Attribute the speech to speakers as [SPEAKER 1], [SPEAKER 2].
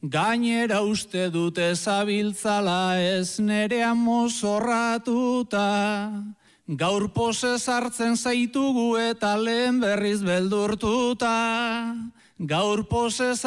[SPEAKER 1] gainera uste dute zabiltzala ez nerea mozorratuta. Gaur posez hartzen zaitugu eta lehen berriz beldurtuta. Gaur posez